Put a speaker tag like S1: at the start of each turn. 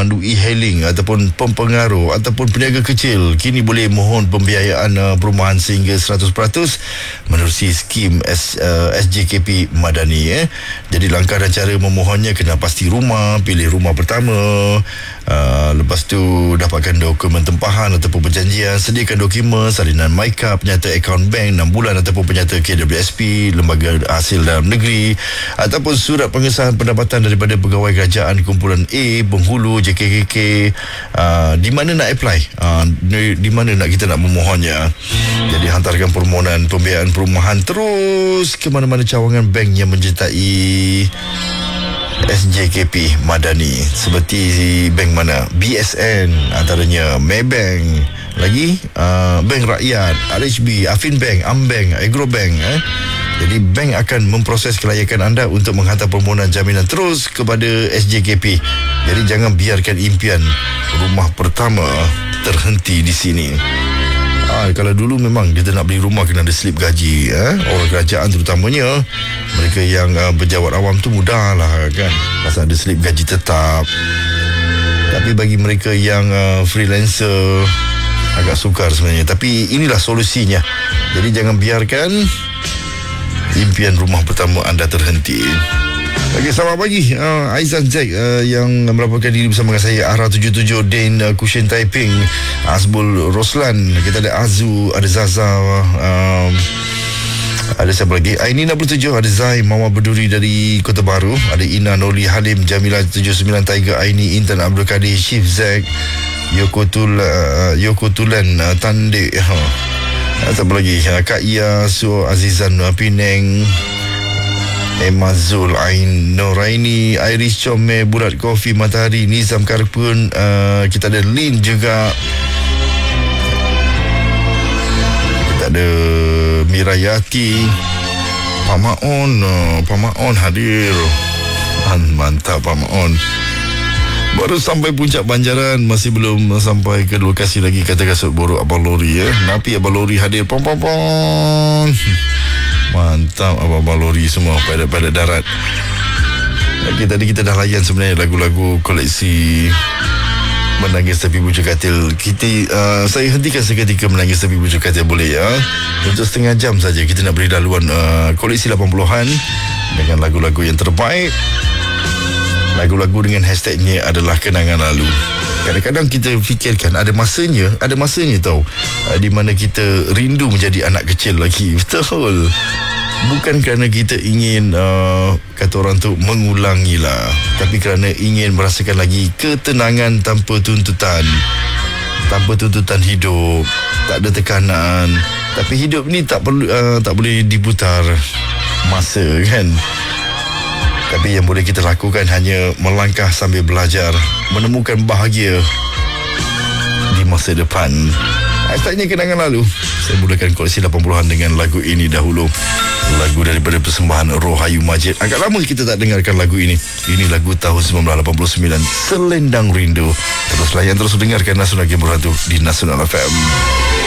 S1: pemandu e-hailing ataupun pempengaruh ataupun peniaga kecil kini boleh mohon pembiayaan perumahan sehingga 100% menerusi skim SJKP Madani. Jadi langkah dan cara memohonnya kena pasti rumah, pilih rumah pertama, lepas tu dapatkan dokumen tempahan ataupun perjanjian, sediakan dokumen salinan MyCard, penyata akaun bank 6 bulan ataupun penyata KWSP, lembaga hasil dalam negeri ataupun surat pengesahan pendapatan daripada pegawai kerajaan kumpulan A, penghulu, JKKK. Di mana nak apply, di mana kita nak memohonnya. Jadi hantarkan permohonan pembiayaan perumahan terus ke mana-mana cawangan bank yang menyertai SJKP Madani, seperti bank mana? BSN antaranya, Maybank, lagi Bank Rakyat, RHB, Afinbank, Ambank, Agrobank. Jadi bank akan memproses kelayakan anda untuk menghantar permohonan jaminan terus kepada SJKP. Jadi jangan biarkan impian rumah pertama terhenti di sini. Kalau dulu memang kita nak beli rumah kena ada slip gaji, orang kerajaan terutamanya, mereka yang pejabat awam tu mudah lah kan, pasal ada slip gaji tetap. Tapi bagi mereka yang freelancer agak sukar sebenarnya. Tapi inilah solusinya. Jadi jangan biarkan impian rumah pertama anda terhenti. Okey, selamat pagi Aizan Zack yang melaporkan diri bersama dengan saya, Ara77, Dane, Kushin Taiping, Azbul Roslan, kita ada Azu, ada Zaza, ada siapa lagi, Aini 67, ada Zai, Mama Berduri dari Kota Baru, ada Ina, Noli, Halim, Jamila 79, Tiger, Aini, Intan, Abdul Kadir, Chief Zack, Yoko Tulan, Tandek, siapa lagi, Kak Ia, Su Azizan, Penang, Emma Zul, Ain Noraini, Iris Chome, Bulat Kofi, Matahari, Nizam Karpun, kita ada Lin juga, kita ada Mirayati, Pak Maon hadir. Mantap Pak Maon. Baru sampai puncak Banjaran, masih belum sampai ke lokasi lagi, kata kasut borok Abang Lori Napi Abang Lori hadir. Pom. Mantap abang-abang lori semua, pilot darat. Okay, tadi kita dah layan sebenarnya lagu-lagu koleksi Menangis Tepi Bujur Katil. Saya hentikan seketika Menangis Tepi Bujur Katil, boleh ya? Untuk setengah jam saja kita nak beri laluan koleksi 80-an dengan lagu-lagu yang terbaik. Lagu-lagu dengan hashtagnya adalah kenangan lalu. Kadang-kadang kita fikirkan ada masanya tau, di mana kita rindu menjadi anak kecil lagi. Betul. Bukan kerana kita ingin kata orang tu mengulangilah, tapi kerana ingin merasakan lagi ketenangan tanpa tuntutan hidup, tak ada tekanan. Tapi hidup ni tak boleh diputar masa kan. Tapi yang boleh kita lakukan hanya melangkah sambil belajar, menemukan bahagia di masa depan. Hashtagnya kenangan lalu. Saya mulakan koleksi 80-an dengan lagu ini dahulu. Lagu daripada persembahan Rohayu Majid. Agak lama kita tak dengarkan lagu ini. Ini lagu tahun 1989, Selendang Rindu. Terus layan, terus dengarkan Nasional Game Berhantu di Nasional FM.